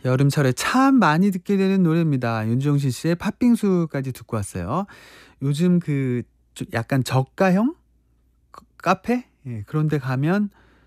여름철에 참 많이 듣게 되는 노래입니다. 윤종신 씨의 팥빙수까지 듣고 왔어요. 요즘 약간 저가형 카페? 예, 그런 데 가면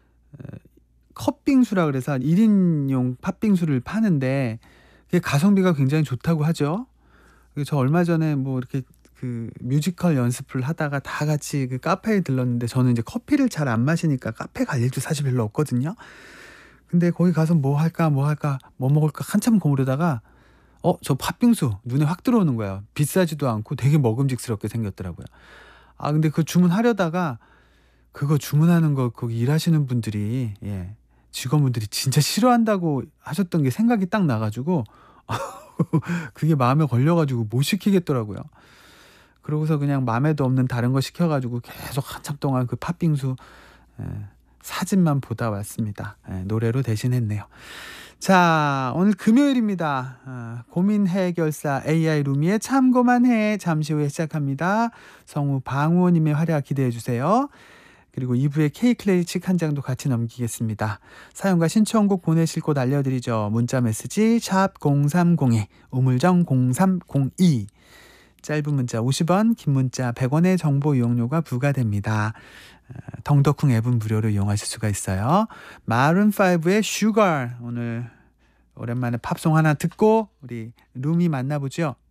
컵빙수라 그래서 한 1 인용 팥빙수를 파는데 그게 가성비가 굉장히 좋다고 하죠. 저 얼마 전에 뭐 이렇게 뮤지컬 연습을 하다가 다 같이 카페에 들렀는데, 저는 이제 커피를 잘 안 마시니까 카페 갈 일도 사실 별로 없거든요. 근데 거기 가서 뭐 할까, 뭐 먹을까 한참 고르다가 저 팥빙수 눈에 확 들어오는 거예요. 비싸지도 않고 되게 먹음직스럽게 생겼더라고요. 근데 주문하려다가 그거 주문하는 거 거기 일하시는 분들이, 예, 직원분들이 진짜 싫어한다고 하셨던 게 생각이 딱 나 가지고 그게 마음에 걸려 가지고 못 시키겠더라고요. 그러고서 그냥 맘에도 없는 다른 거 시켜 가지고 계속 한참 동안 그 팥빙수, 예, 사진만 보다 왔습니다. 예, 노래로 대신했네요. 자, 오늘 금요일입니다. 고민 해결사 AI 루미의 참고만 해 잠시 후에 시작합니다. 성우 방우호 님의 활약 기대해 주세요. 그리고 2부에 K클래식 한 장도 같이 넘기겠습니다. 사연과 신청곡 보내실 곳 알려드리죠. 문자메시지 샵 0302, 우물정 0302. 짧은 문자 50원, 긴 문자 100원의 정보 이용료가 부과됩니다. 덩덕쿵 앱은 무료로 이용하실 수가 있어요. 마룬5의 슈가, 오늘 오랜만에 팝송 하나 듣고 우리 루미 만나보죠.